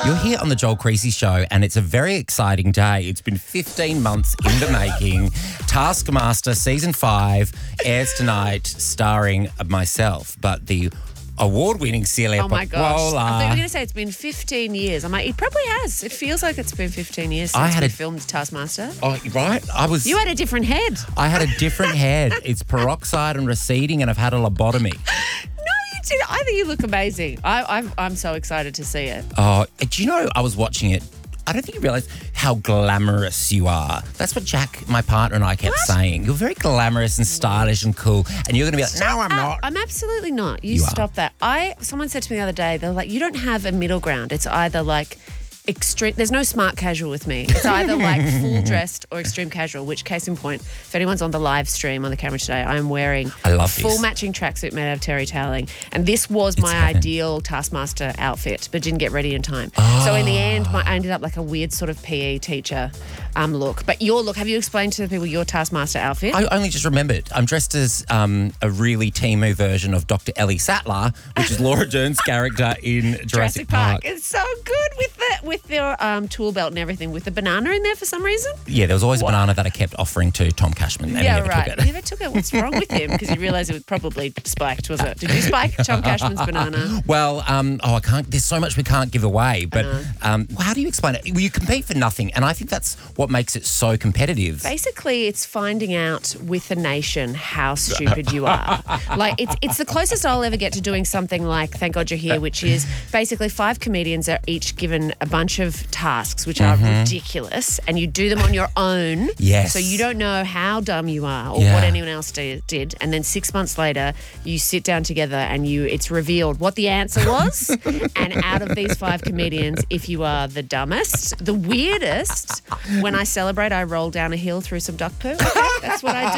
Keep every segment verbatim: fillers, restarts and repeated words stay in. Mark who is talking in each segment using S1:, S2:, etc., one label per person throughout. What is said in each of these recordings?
S1: You're here on the Joel Creasy Show, and it's a very exciting day. It's been fifteen months in the making. Taskmaster Season five airs tonight, starring myself, but the award-winning Celia
S2: Oh, my gosh. I thought you were
S1: Pacquola.
S2: going to say it's been fifteen years. I'm like, it probably has. It feels like it's been fifteen years since
S1: I had
S2: we
S1: a-
S2: filmed Taskmaster.
S1: Oh, right? I was.
S2: You had a different head.
S1: I had a different head. It's peroxide and receding, and I've had a lobotomy.
S2: No, you did. I think you look amazing. I, I'm, I'm so excited to see it.
S1: Oh, do you know, I was watching it. I don't think you realise how glamorous you are. That's what Jack, my partner, and I kept
S2: What?
S1: saying. You're very glamorous and stylish and cool, and you're going to be like, no, I'm
S2: Uh,
S1: not.
S2: I'm absolutely not. You,
S1: You are.
S2: stop that. I. Someone said to me the other day, they're like, you don't have a middle ground. It's either like extreme. There's no smart casual with me. It's either like full dressed or extreme casual. Which, case in point, if anyone's on the live stream on the camera today, I am wearing
S1: I love
S2: a full
S1: this.
S2: matching tracksuit made out of terry toweling, and this was my
S1: heaven.
S2: ideal Taskmaster outfit, but didn't get ready in time.
S1: Oh.
S2: So in the end, my, I ended up like a weird sort of P E teacher um, look. But your look, have you explained to the people your Taskmaster outfit?
S1: I only just remembered. I'm dressed as um, a really Timu version of Doctor Ellie Sattler, which is Laura Dern's character in Jurassic,
S2: Jurassic
S1: Park.
S2: Park. It's so good with the with their um, tool belt and everything, with the banana in there for some reason.
S1: Yeah, there was always
S2: What?
S1: a banana that I kept offering to Tom Cashman, and
S2: yeah,
S1: he never
S2: right.
S1: took
S2: You
S1: it.
S2: never took it. What's wrong with him? Because you realised it was probably spiked, was it? Did you spike Tom Cashman's banana?
S1: Well, um, oh, I can't. There's so much we can't give away. But
S2: know.
S1: um, well, how do you explain it? Well, you compete for nothing, and I think that's what makes it so competitive.
S2: Basically, it's finding out with the nation how stupid you are. Like, it's it's the closest I'll ever get to doing something like Thank God You're Here, which is basically five comedians are each given a bunch of tasks which are ridiculous, and you do them on your own.
S1: Yes.
S2: So you don't know how dumb you are or
S1: Yeah.
S2: what anyone else di- did. And then six months later, you sit down together and you it's revealed what the answer was. And out of these five comedians, if you are the dumbest, the weirdest, when I celebrate, I roll down a hill through some duck poo. Okay, that's what I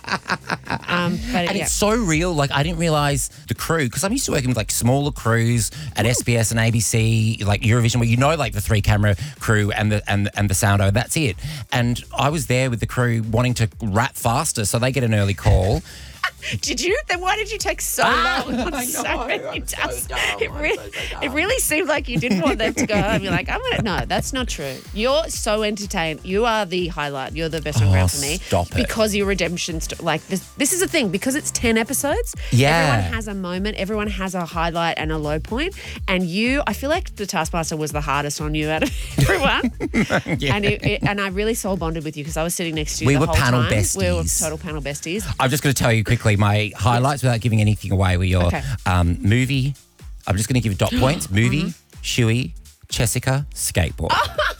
S2: do. Um, but
S1: And
S2: yeah.
S1: it's so real. Like, I didn't realise the crew, because I'm used to working with like smaller crews at S B S and A B C, like Eurovision, where you know like the three camera crew and the and and the soundo, that's it. And I was there with the crew wanting to rap faster, so they get an early call.
S2: Did you? Then why did you take so
S1: Ah,
S2: long? on
S1: I know,
S2: so
S1: I'm
S2: many
S1: so
S2: tasks?
S1: dumb,
S2: It,
S1: I'm
S2: re-
S1: so, so dumb.
S2: it really seemed like you didn't want them to go home. You're like, I'm gonna. No, that's not true. You're so entertained. You are the highlight. You're the best on
S1: Oh,
S2: ground for me.
S1: stop it.
S2: Because your redemption, st- like this. This is the thing. Because it's ten episodes.
S1: Yeah.
S2: Everyone has a moment. Everyone has a highlight and a low point. And you, I feel like the Taskmaster was the hardest on you out of everyone.
S1: Yeah.
S2: And it, it, and I really soul bonded with you because I was sitting next to you
S1: We
S2: the
S1: were
S2: whole
S1: panel
S2: time. We were
S1: besties.
S2: total panel besties.
S1: I'm just going to tell you quickly my highlights without giving anything away were your
S2: Okay.
S1: um, movie. I'm just going to give you dot points. Movie,
S2: Mm-hmm.
S1: Shuey, Jessica, skateboard.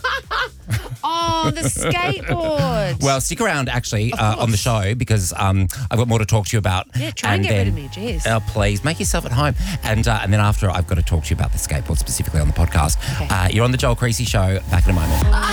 S2: Oh, the skateboard.
S1: Well, stick around actually uh, on the show because um, I've got more to talk to you about.
S2: Yeah, try and get rid of me, jeez.
S1: Uh, please, make yourself at home. And uh, and then after, I've got to talk to you about the skateboard specifically on the podcast.
S2: Okay.
S1: Uh, you're on the Joel Creasy Show. Back in a moment.